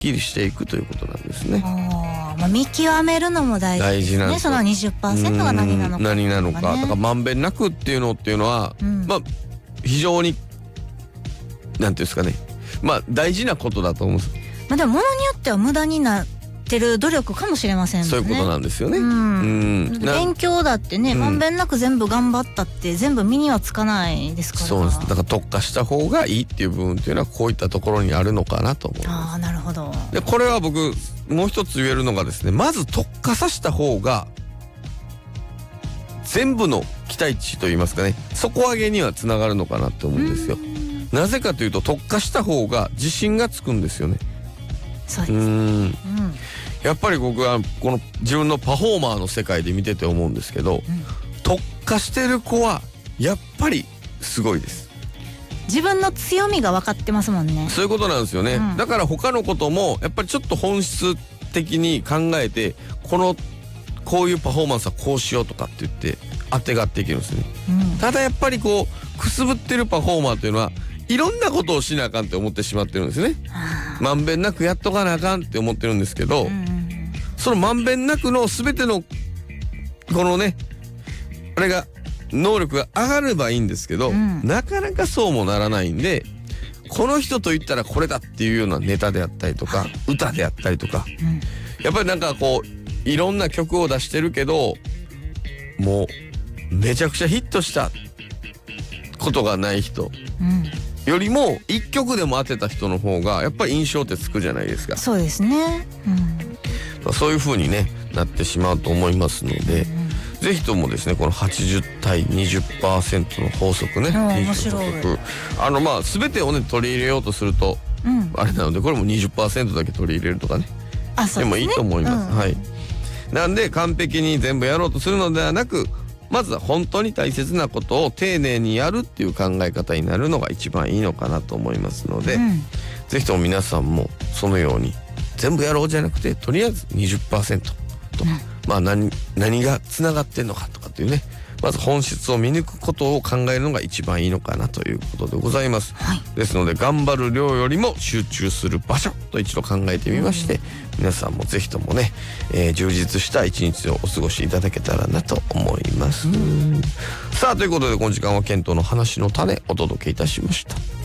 きりしていくということなんですね。 見極めるのも大事ですね。その 20% が何なのか、 何なのか、だからまんべんなくっていうのは、非常になんていうんですかね、大事なことだと思うんです。 でも物によっては無駄になってる努力かもしれませんね。 そういうことなんですよね。 勉強だってね、まんべんなく全部頑張ったって全部身にはつかないですから。 そうです。だから特化した方がいいっていう部分っていうのはこういったところにあるのかなと思います。 なるほど。 でこれは僕もう一つ言えるのがですね、まず特化させた方が全部の期待値といいますかね、底上げにはつながるのかなって思うんですよ。なぜかというと特化した方が自信がつくんですよね。 そうです。 やっぱり僕はこの自分のパフォーマーの世界で見てて思うんですけど、特化してる子はやっぱりすごいです。 自分の強みが分かってますもんね。 そういうことなんですよね。だから他のこともやっぱりちょっと本質的に考えて、こういうパフォーマンスはこうしようとかって言って当てがっていけるんですね。ただやっぱりこうくすぶってるパフォーマーというのはいろんなことをしなあかんって思ってしまってるんですね。まんべんなくやっとかなあかんって思ってるんですけど、そのまんべんなくの全てのこのね、あれが能力が上がればいいんですけど、なかなかそうもならないんで、この人と言ったらこれだっていうようなネタであったりとか、歌であったりとか、やっぱりなんかこういろんな曲を出してるけど、もうめちゃくちゃヒットしたことがない人よりも一曲でも当てた人の方がやっぱり印象ってつくじゃないですか。 そうですね。 そういう風にねなってしまうと思いますので、ぜひともですねこの80対 20% の法則ね、 面白い。 全てをね取り入れようとすると、あれなので、これも 20% だけ取り入れるとかね、でもいいと思います。なんで完璧に全部やろうとするのではなく、まずは本当に大切なことを丁寧にやるっていう考え方になるのが一番いいのかなと思いますので、ぜひとも皆さんもそのように全部やろうじゃなくて、とりあえず 20% とか、何がつながってんのかとかっていうね、まず本質を見抜くことを考えるのが一番いいのかなということでございます。ですので頑張る量よりも集中する場所と一度考えてみまして、皆さんもぜひともね、充実した一日をお過ごしいただけたらなと思います。さあということで、この時間はケントの話の種お届けいたしました。